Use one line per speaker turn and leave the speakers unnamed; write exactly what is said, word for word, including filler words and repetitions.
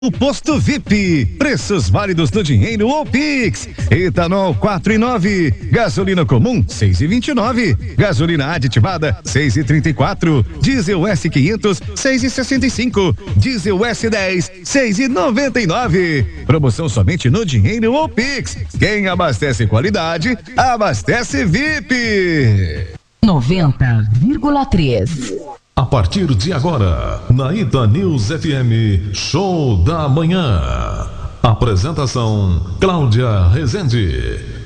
O Posto V I P, preços válidos no dinheiro ou Pix. Etanol quatro e nove, gasolina comum seis e vinte e nove, gasolina aditivada seis e trinta e quatro, diesel S quinhentos seis e sessenta e cinco, diesel S dez seis e noventa e nove. Promoção somente no dinheiro ou Pix. Quem abastece qualidade, abastece V I P.
noventa vírgula três.
A partir de agora, na Ita News F M, Show da Manhã. Apresentação: Cláudia Rezende.